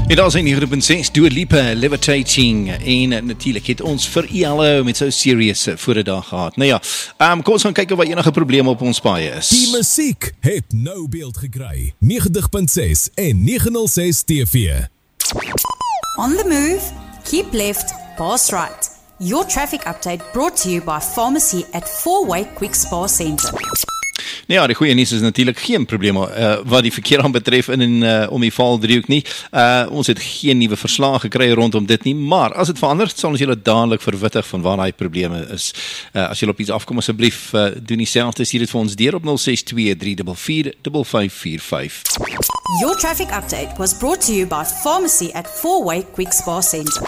En daar is in die groep 6, Dua Lipa, Levitating, en natuurlijk het ons vir ELO met so serious voordedag gehad. Nou ja, kom ons gaan kyk of wat enige probleme op ons paaie is. Die musiek het nou beeld gekry, 90.6 en 906 TV. On the move, keep left, pass right. Your traffic update brought to you by Pharmacy at Four-Way Quick Spa Centre. Nou ja, die goeie nuus is natuurlijk geen probleme wat die verkeer aan betref om die Vaaldriehoek nie. Ons het geen nuwe verslae gekry rondom dit nie, maar as het verander, sal ons julle dadelik verwittig van waar die probleme is. As julle op iets afkom, asseblief doen dieselfde, stuur dit vir ons deur op 062-344-5545. Your traffic update was brought to you by Pharmacy at Four-Way Quick Spa Centre.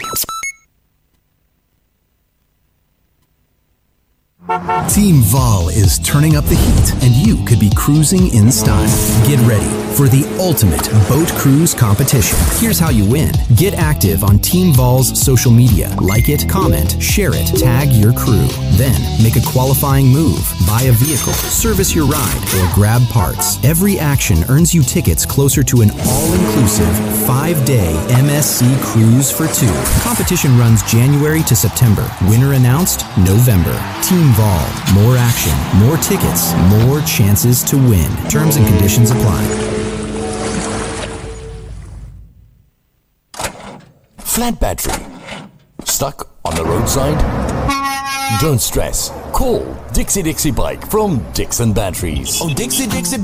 Team Vol is turning up the heat, and you could be cruising in style. Get ready for the ultimate boat cruise competition. Here's how you win. Get active on Team Vol's social media. Like it, comment, share it, tag your crew. Then make a qualifying move, buy a vehicle, service your ride, or grab parts. Every action earns you tickets closer to an all-inclusive 5-day MSC cruise for two. Competition runs January to September. Winner announced November. Team Vol. More action, more tickets, more chances to win. Terms and conditions apply. Flat battery. Stuck on the roadside? Don't stress. Call Dixie Bike from Dixon Batteries. Oh, Dixie